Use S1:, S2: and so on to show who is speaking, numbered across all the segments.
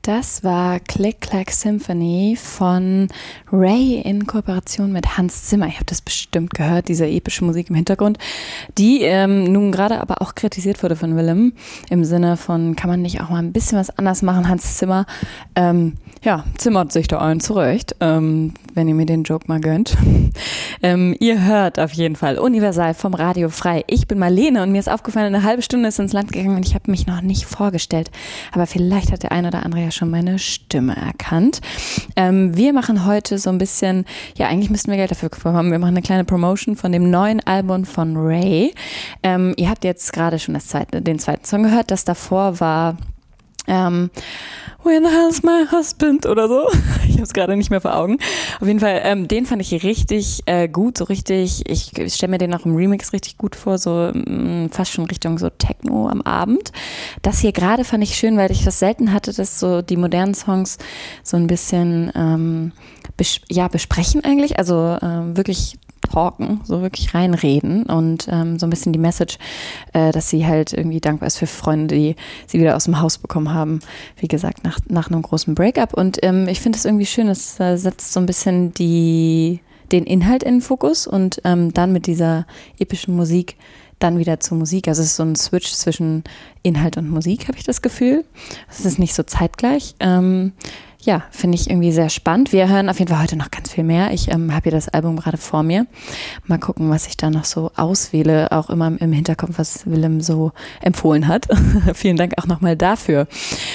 S1: Das war Click Clack Symphony von Ray in Kooperation mit Hans Zimmer. Ihr habt das bestimmt gehört, diese epische Musik im Hintergrund, die nun gerade aber auch kritisiert wurde von Willem, im Sinne von, kann man nicht auch mal ein bisschen was anders machen? Hans Zimmer, zimmert sich da ein zurecht, wenn ihr mir den Joke mal gönnt. Ihr hört auf jeden Fall Universal vom Radio frei. Ich bin Marlene und mir ist aufgefallen, eine halbe Stunde ist ins Land gegangen und ich habe mich noch nicht vorgestellt. Aber vielleicht hat der ein oder andere ja schon meine Stimme erkannt. Wir machen heute so ein bisschen, eigentlich müssten wir Geld dafür bekommen. Wir machen eine kleine Promotion von dem neuen Album von Ray. Ihr habt jetzt gerade schon den zweiten Song gehört. Das davor war Where the hell's my husband oder so. Ich habe es gerade nicht mehr vor Augen. Auf jeden Fall, den fand ich richtig gut, so richtig, ich stelle mir den auch im Remix richtig gut vor, so fast schon Richtung so Techno am Abend. Das hier gerade fand ich schön, weil ich das selten hatte, dass so die modernen Songs so ein bisschen besprechen eigentlich, also wirklich talken, so wirklich reinreden und so ein bisschen die Message, dass sie halt irgendwie dankbar ist für Freunde, die sie wieder aus dem Haus bekommen haben, wie gesagt, nach einem großen Breakup. Und ich finde es irgendwie schön, es setzt so ein bisschen den Inhalt in den Fokus und dann mit dieser epischen Musik dann wieder zur Musik. Also es ist so ein Switch zwischen Inhalt und Musik, habe ich das Gefühl. Es ist nicht so zeitgleich. Finde ich irgendwie sehr spannend. Wir hören auf jeden Fall heute noch ganz viel mehr. Ich habe hier das Album gerade vor mir. Mal gucken, was ich da noch so auswähle, auch immer im Hinterkopf, was Willem so empfohlen hat. Vielen Dank auch nochmal dafür.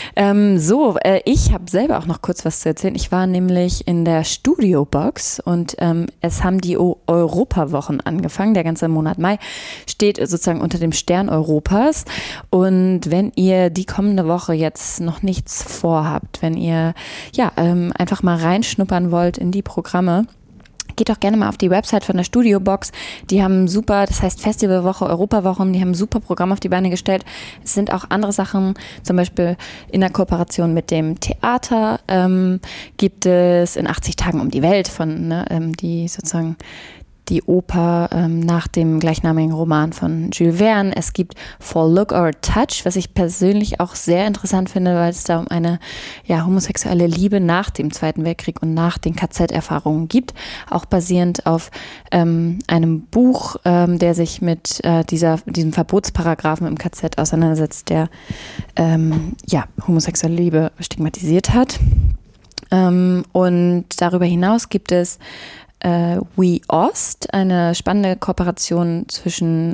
S1: Ich habe selber auch noch kurz was zu erzählen. Ich war nämlich in der Studiobox und es haben die Europawochen angefangen. Der ganze Monat Mai steht sozusagen unter dem Stern Europas. Und wenn ihr die kommende Woche jetzt noch nichts vorhabt, wenn ihr einfach mal reinschnuppern wollt in die Programme, geht doch gerne mal auf die Website von der Studiobox. Die haben super, das heißt Festivalwoche, Europawochen, die haben ein super Programm auf die Beine gestellt. Es sind auch andere Sachen, zum Beispiel in der Kooperation mit dem Theater gibt es in 80 Tagen um die Welt die sozusagen die Oper nach dem gleichnamigen Roman von Jules Verne. Es gibt For Look or Touch, was ich persönlich auch sehr interessant finde, weil es da um eine homosexuelle Liebe nach dem Zweiten Weltkrieg und nach den KZ-Erfahrungen gibt. Auch basierend auf einem Buch, der sich mit diesem Verbotsparagraphen im KZ auseinandersetzt, der homosexuelle Liebe stigmatisiert hat. Und darüber hinaus gibt es We Ost, eine spannende Kooperation zwischen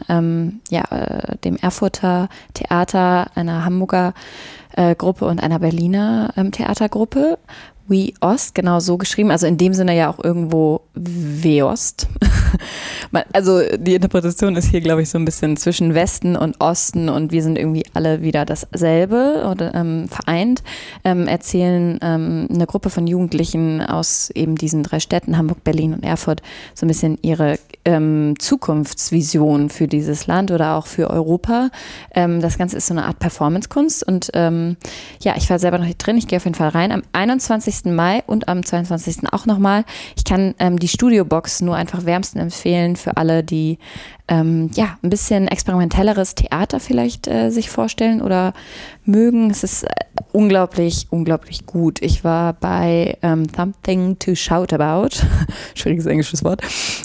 S1: dem Erfurter Theater, einer Hamburger Gruppe und einer Berliner Theatergruppe. We Ost, genau so geschrieben, also in dem Sinne ja auch irgendwo Weost. Also die Interpretation ist hier, glaube ich, so ein bisschen zwischen Westen und Osten und wir sind irgendwie alle wieder dasselbe oder vereint, erzählen eine Gruppe von Jugendlichen aus eben diesen 3 Städten, Hamburg, Berlin und Erfurt, so ein bisschen ihre Zukunftsvision für dieses Land oder auch für Europa. Das Ganze ist so eine Art Performance-Kunst und ich war selber noch nicht drin, ich gehe auf jeden Fall rein. Am 21. Mai und am 22. auch nochmal. Ich kann die Studiobox nur einfach wärmsten empfehlen für alle, die ein bisschen experimentelleres Theater vielleicht sich vorstellen oder mögen. Es ist unglaublich, unglaublich gut. Ich war bei Something to Shout About, schwieriges englisches Wort,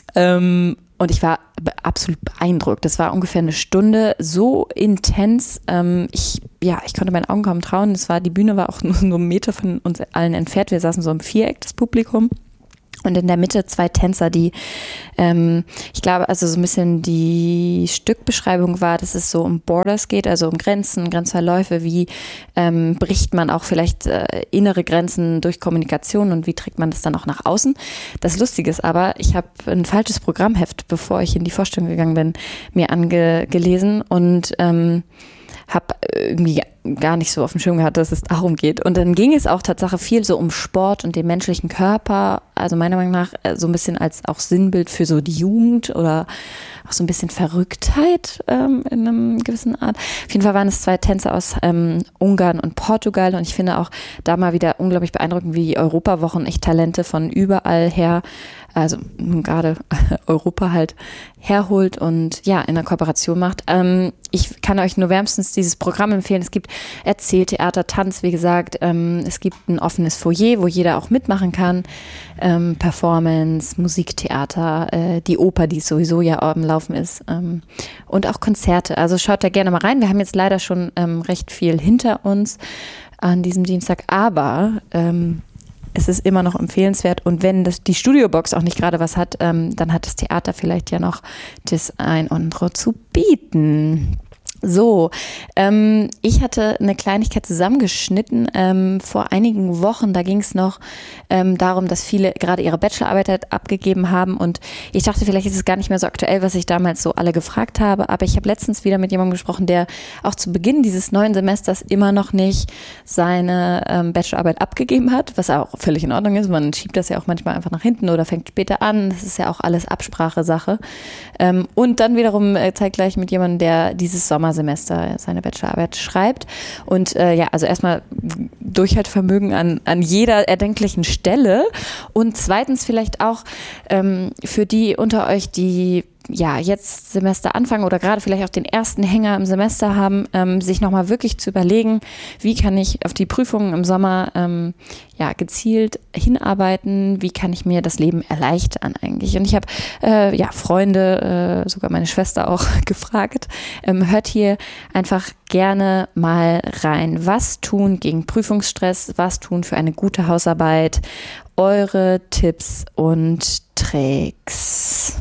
S1: und ich war absolut beeindruckt. Das war ungefähr eine Stunde, so intens. Ich konnte meinen Augen kaum trauen. Die Bühne war auch nur so einen Meter von uns allen entfernt. Wir saßen so im Viereck, das Publikum. Und in der Mitte 2 Tänzer, die, ich glaube, also so ein bisschen die Stückbeschreibung war, dass es so um Borders geht, also um Grenzen, Grenzverläufe, wie bricht man auch vielleicht innere Grenzen durch Kommunikation und wie trägt man das dann auch nach außen. Das Lustige ist aber, ich habe ein falsches Programmheft, bevor ich in die Vorstellung gegangen bin, mir angelesen und habe irgendwie gar nicht so auf dem Schirm gehabt, dass es darum geht. Und dann ging es auch tatsächlich viel so um Sport und den menschlichen Körper, also meiner Meinung nach so ein bisschen als auch Sinnbild für so die Jugend oder auch so ein bisschen Verrücktheit in einem gewissen Art. Auf jeden Fall waren es 2 Tänzer aus Ungarn und Portugal und ich finde auch da mal wieder unglaublich beeindruckend, wie Europawochen echt Talente von überall her, also nun gerade Europa halt herholt und in einer Kooperation macht. Ich kann euch nur wärmstens dieses Programm empfehlen. Es gibt Erzähltheater, Tanz, wie gesagt. Es gibt ein offenes Foyer, wo jeder auch mitmachen kann. Performance, Musiktheater, die Oper, die sowieso ja am Laufen ist, und auch Konzerte. Also schaut da gerne mal rein. Wir haben jetzt leider schon recht viel hinter uns an diesem Dienstag, aber es ist immer noch empfehlenswert, und wenn die Studiobox auch nicht gerade was hat, dann hat das Theater vielleicht ja noch das ein oder andere zu bieten. So, ich hatte eine Kleinigkeit zusammengeschnitten vor einigen Wochen. Da ging es noch darum, dass viele gerade ihre Bachelorarbeit abgegeben haben, und ich dachte, vielleicht ist es gar nicht mehr so aktuell, was ich damals so alle gefragt habe, aber ich habe letztens wieder mit jemandem gesprochen, der auch zu Beginn dieses neuen Semesters immer noch nicht seine Bachelorarbeit abgegeben hat, was auch völlig in Ordnung ist. Man schiebt das ja auch manchmal einfach nach hinten oder fängt später an. Das ist ja auch alles Absprachesache. Und dann wiederum zeitgleich mit jemandem, der dieses Sommersemester seine Bachelorarbeit schreibt. Und also erstmal Durchhaltevermögen an jeder erdenklichen Stelle. Und zweitens vielleicht auch für die unter euch, die jetzt Semester anfangen oder gerade vielleicht auch den ersten Hänger im Semester haben, sich nochmal wirklich zu überlegen, wie kann ich auf die Prüfungen im Sommer gezielt hinarbeiten, wie kann ich mir das Leben erleichtern eigentlich. Und ich habe Freunde, sogar meine Schwester auch gefragt, hört hier einfach gerne mal rein. Was tun gegen Prüfungsstress, was tun für eine gute Hausarbeit, eure Tipps und Tricks.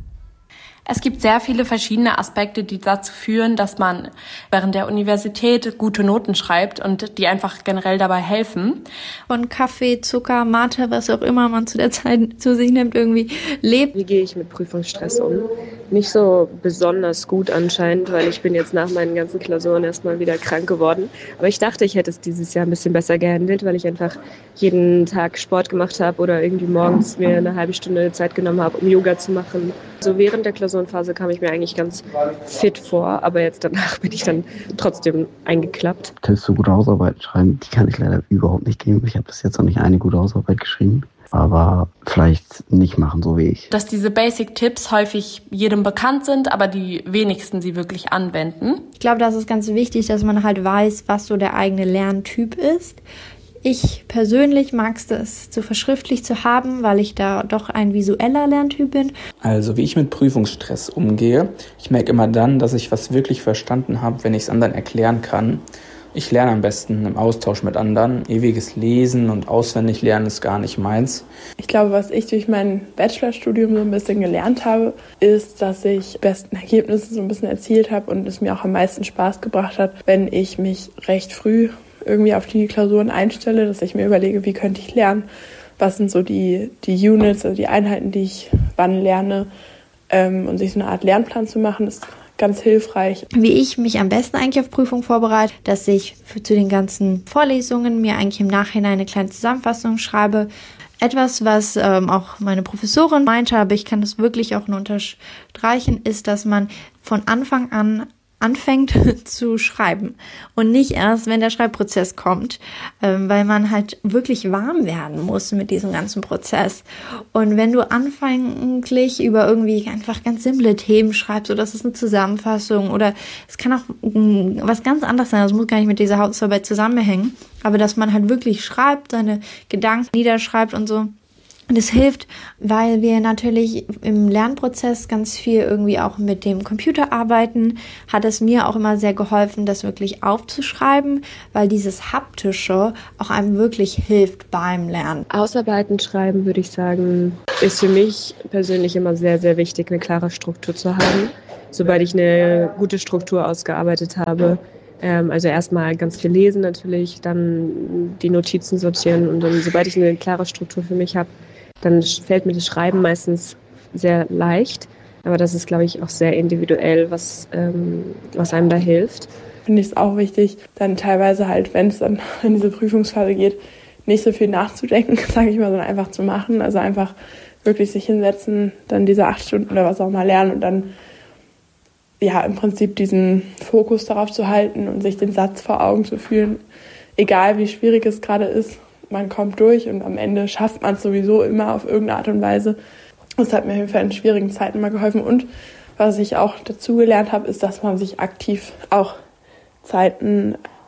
S2: Es gibt sehr viele verschiedene Aspekte, die dazu führen, dass man während der Universität gute Noten schreibt und die einfach generell dabei helfen.
S3: Von Kaffee, Zucker, Mate, was auch immer man zu der Zeit zu sich nimmt, irgendwie lebt.
S4: Wie gehe ich mit Prüfungsstress um? Nicht so besonders gut anscheinend, weil ich bin jetzt nach meinen ganzen Klausuren erstmal wieder krank geworden. Aber ich dachte, ich hätte es dieses Jahr ein bisschen besser gehandelt, weil ich einfach jeden Tag Sport gemacht habe oder irgendwie morgens mir eine halbe Stunde Zeit genommen habe, um Yoga zu machen. So während der Klausurenphase kam ich mir eigentlich ganz fit vor, aber jetzt danach bin ich dann trotzdem eingeklappt.
S5: Tipps für gute Hausarbeit schreiben, die kann ich leider überhaupt nicht geben. Ich habe bis jetzt noch nicht eine gute Hausarbeit geschrieben, aber vielleicht nicht machen, so wie ich.
S2: Dass diese Basic-Tipps häufig jedem bekannt sind, aber die wenigsten sie wirklich anwenden.
S3: Ich glaube, das ist ganz wichtig, dass man halt weiß, was so der eigene Lerntyp ist. Ich persönlich mag es zu verschriftlich zu haben, weil ich da doch ein visueller Lerntyp bin.
S6: Also wie ich mit Prüfungsstress umgehe, ich merke immer dann, dass ich was wirklich verstanden habe, wenn ich es anderen erklären kann. Ich lerne am besten im Austausch mit anderen. Ewiges Lesen und auswendig lernen ist gar nicht meins.
S7: Ich glaube, was ich durch mein Bachelorstudium so ein bisschen gelernt habe, ist, dass ich die besten Ergebnisse so ein bisschen erzielt habe und es mir auch am meisten Spaß gebracht hat, wenn ich mich recht früh irgendwie auf die Klausuren einstelle, dass ich mir überlege, wie könnte ich lernen, was sind so die Units, also die Einheiten, die ich wann lerne, und sich so eine Art Lernplan zu machen, ist ganz hilfreich.
S3: Wie ich mich am besten eigentlich auf Prüfung vorbereite, dass ich zu den ganzen Vorlesungen mir eigentlich im Nachhinein eine kleine Zusammenfassung schreibe. Etwas, was auch meine Professorin meinte, aber ich kann das wirklich auch nur unterstreichen, ist, dass man von Anfang an anfängt zu schreiben und nicht erst, wenn der Schreibprozess kommt, weil man halt wirklich warm werden muss mit diesem ganzen Prozess. Und wenn du anfänglich über irgendwie einfach ganz simple Themen schreibst, oder das ist eine Zusammenfassung oder es kann auch was ganz anderes sein, das muss gar nicht mit dieser Hausarbeit zusammenhängen, aber dass man halt wirklich schreibt, seine Gedanken niederschreibt und so. Und es hilft, weil wir natürlich im Lernprozess ganz viel irgendwie auch mit dem Computer arbeiten, hat es mir auch immer sehr geholfen, das wirklich aufzuschreiben, weil dieses Haptische auch einem wirklich hilft beim Lernen.
S4: Hausarbeiten schreiben, würde ich sagen, ist für mich persönlich immer sehr, sehr wichtig, eine klare Struktur zu haben. Sobald ich eine gute Struktur ausgearbeitet habe, also erstmal ganz viel lesen natürlich, dann die Notizen sortieren und dann, sobald ich eine klare Struktur für mich habe, dann fällt mir das Schreiben meistens sehr leicht. Aber das ist, glaube ich, auch sehr individuell, was einem da hilft.
S7: Finde ich es auch wichtig, dann teilweise halt, wenn es dann in diese Prüfungsphase geht, nicht so viel nachzudenken, sage ich mal, sondern einfach zu machen. Also einfach wirklich sich hinsetzen, dann diese 8 Stunden oder was auch mal lernen und dann ja im Prinzip diesen Fokus darauf zu halten und sich den Satz vor Augen zu führen, egal wie schwierig es gerade ist. Man kommt durch und am Ende schafft man es sowieso immer auf irgendeine Art und Weise. Das hat mir auf jeden Fall in schwierigen Zeiten mal geholfen. Und was ich auch dazu gelernt habe, ist, dass man sich aktiv auch Zeiten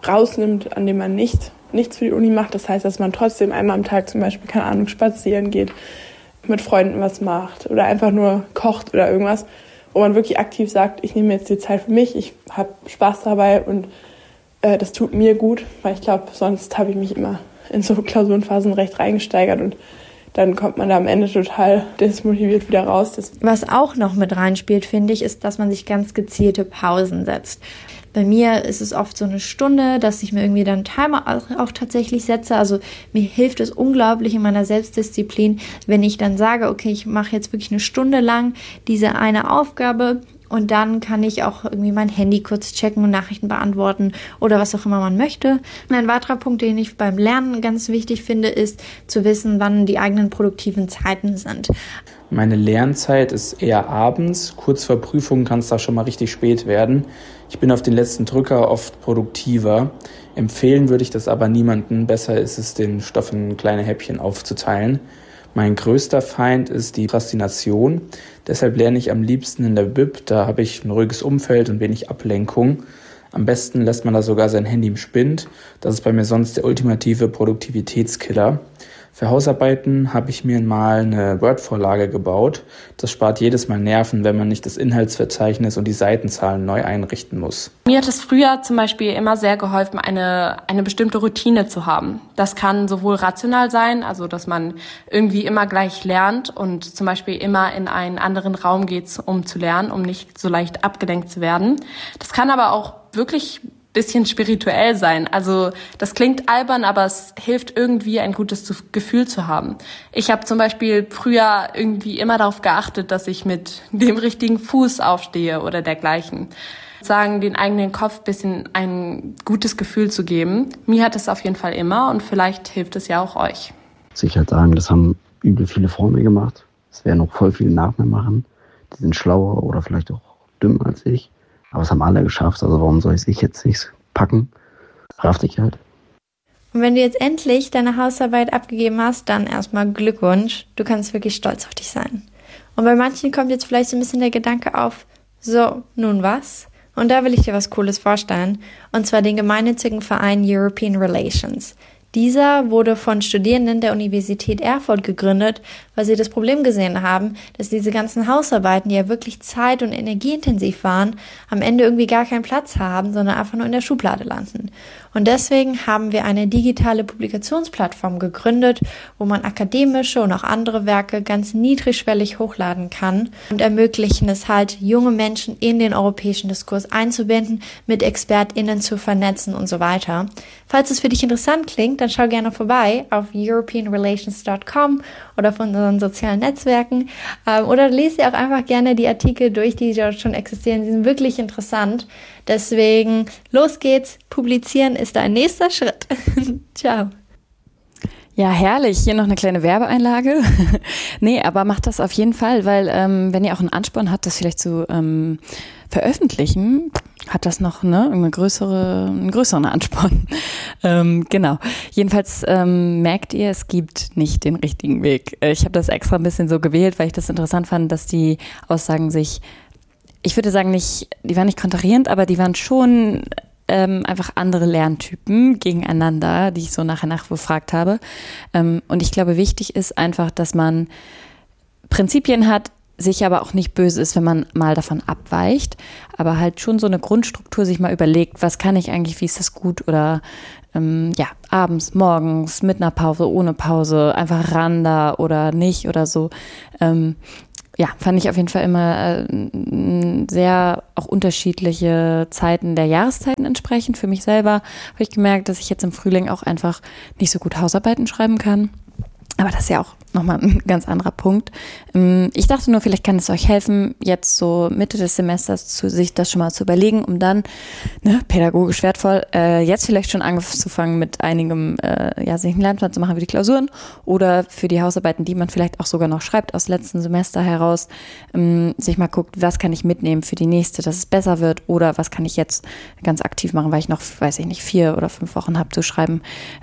S7: rausnimmt, an dem man nichts für die Uni macht. Das heißt, dass man trotzdem einmal am Tag zum Beispiel, keine Ahnung, spazieren geht, mit Freunden was macht oder einfach nur kocht oder irgendwas, wo man wirklich aktiv sagt, ich nehme jetzt die Zeit für mich, ich habe Spaß dabei und das tut mir gut, weil ich glaube, sonst habe ich mich immer in so Klausurenphasen recht reingesteigert und dann kommt man da am Ende total desmotiviert wieder raus.
S3: Was auch noch mit reinspielt, finde ich, ist, dass man sich ganz gezielte Pausen setzt. Bei mir ist es oft so eine Stunde, dass ich mir irgendwie dann einen Timer auch tatsächlich setze. Also mir hilft es unglaublich in meiner Selbstdisziplin, wenn ich dann sage, okay, ich mache jetzt wirklich eine Stunde lang diese eine Aufgabe und dann kann ich auch irgendwie mein Handy kurz checken und Nachrichten beantworten oder was auch immer man möchte. Und ein weiterer Punkt, den ich beim Lernen ganz wichtig finde, ist zu wissen, wann die eigenen produktiven Zeiten sind.
S6: Meine Lernzeit ist eher abends. Kurz vor Prüfungen kann es da schon mal richtig spät werden. Ich bin auf den letzten Drücker oft produktiver. Empfehlen würde ich das aber niemandem. Besser ist es, den Stoff in kleine Häppchen aufzuteilen. Mein größter Feind ist die Prokrastination. Deshalb lerne ich am liebsten in der Bib. Da habe ich ein ruhiges Umfeld und wenig Ablenkung. Am besten lässt man da sogar sein Handy im Spind. Das ist bei mir sonst der ultimative Produktivitätskiller. Für Hausarbeiten habe ich mir mal eine Word-Vorlage gebaut. Das spart jedes Mal Nerven, wenn man nicht das Inhaltsverzeichnis und die Seitenzahlen neu einrichten muss.
S2: Mir hat es früher zum Beispiel immer sehr geholfen, eine bestimmte Routine zu haben. Das kann sowohl rational sein, also dass man irgendwie immer gleich lernt und zum Beispiel immer in einen anderen Raum geht, um zu lernen, um nicht so leicht abgelenkt zu werden. Das kann aber auch wirklich bisschen spirituell sein. Also das klingt albern, aber es hilft irgendwie, ein gutes Gefühl zu haben. Ich habe zum Beispiel früher irgendwie immer darauf geachtet, dass ich mit dem richtigen Fuß aufstehe oder dergleichen. Sagen, den eigenen Kopf ein bisschen ein gutes Gefühl zu geben. Mir hat es auf jeden Fall immer und vielleicht hilft es ja auch euch.
S5: Muss ich halt sagen, das haben übel viele vor mir gemacht. Es werden noch voll viele nach mir machen. Die sind schlauer oder vielleicht auch dümmer als ich. Aber es haben alle geschafft, also warum soll ich jetzt nicht packen? Raff dich halt.
S3: Und wenn du jetzt endlich deine Hausarbeit abgegeben hast, dann erstmal Glückwunsch. Du kannst wirklich stolz auf dich sein. Und bei manchen kommt jetzt vielleicht so ein bisschen der Gedanke auf, so, nun was? Und da will ich dir was Cooles vorstellen. Und zwar den gemeinnützigen Verein European Relations. Dieser wurde von Studierenden der Universität Erfurt gegründet, weil sie das Problem gesehen haben, dass diese ganzen Hausarbeiten, die ja wirklich zeit- und energieintensiv waren, am Ende irgendwie gar keinen Platz haben, sondern einfach nur in der Schublade landen. Und deswegen haben wir eine digitale Publikationsplattform gegründet, wo man akademische und auch andere Werke ganz niedrigschwellig hochladen kann und ermöglichen es halt, junge Menschen in den europäischen Diskurs einzubinden, mit ExpertInnen zu vernetzen und so weiter. Falls es für dich interessant klingt, dann schau gerne vorbei auf europeanrelations.com oder von unseren sozialen Netzwerken oder lese dir auch einfach gerne die Artikel durch, die dort schon existieren. Die sind wirklich interessant. Deswegen, los geht's. Publizieren ist dein nächster Schritt. Ciao.
S1: Ja, herrlich. Hier noch eine kleine Werbeeinlage. Nee, aber macht das auf jeden Fall, weil wenn ihr auch einen Ansporn habt, das vielleicht zu veröffentlichen, hat das noch einen größeren Ansporn. Genau. Jedenfalls merkt ihr, es gibt nicht den richtigen Weg. Ich habe das extra ein bisschen so gewählt, weil ich das interessant fand, dass die Aussagen sich, ich würde sagen, die waren nicht kontrarierend, aber die waren schon einfach andere Lerntypen gegeneinander, die ich so nachher nachgefragt habe. Und ich glaube, wichtig ist einfach, dass man Prinzipien hat, sich aber auch nicht böse ist, wenn man mal davon abweicht, aber halt schon so eine Grundstruktur sich mal überlegt, was kann ich eigentlich, wie ist das gut oder abends, morgens, mit einer Pause, ohne Pause, einfach ran da oder nicht oder so. Fand ich auf jeden Fall immer sehr auch unterschiedliche Zeiten der Jahreszeiten entsprechend. Für mich selber habe ich gemerkt, dass ich jetzt im Frühling auch einfach nicht so gut Hausarbeiten schreiben kann. Aber das ist ja auch nochmal ein ganz anderer Punkt. Ich dachte nur, vielleicht kann es euch helfen, jetzt so Mitte des Semesters sich das schon mal zu überlegen, um dann, pädagogisch wertvoll, jetzt vielleicht schon anzufangen mit einigem, sich einen Lernplan zu machen für die Klausuren oder für die Hausarbeiten, die man vielleicht auch sogar noch schreibt aus letzten Semester heraus, sich mal guckt, was kann ich mitnehmen für die nächste, dass es besser wird oder was kann ich jetzt ganz aktiv machen, weil ich noch, 4 oder 5 Wochen habe zu schreiben,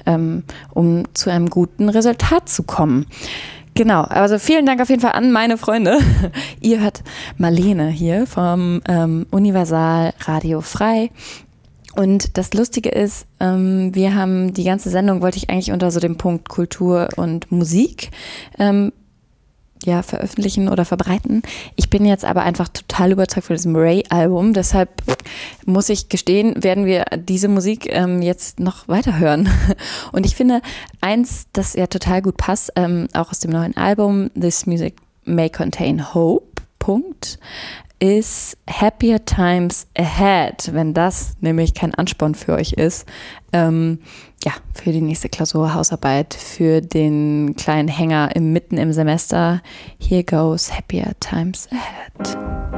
S1: um zu einem guten Resultat zu kommen. Genau, also vielen Dank auf jeden Fall an meine Freunde. Ihr hört Marlene hier vom Universal Radio Frei. Und das Lustige ist, wir haben die ganze Sendung, wollte ich eigentlich unter so dem Punkt Kultur und Musik veröffentlichen oder verbreiten. Ich bin jetzt aber einfach total überzeugt von diesem Ray-Album. Deshalb muss ich gestehen, werden wir diese Musik jetzt noch weiterhören. Und ich finde, eins, das ja total gut passt, auch aus dem neuen Album, This Music May Contain Hope, ist Happier Times Ahead, wenn das nämlich kein Ansporn für euch ist, für die nächste Klausur, Hausarbeit, für den kleinen Hänger mitten im Semester. Here goes Happier Times Ahead.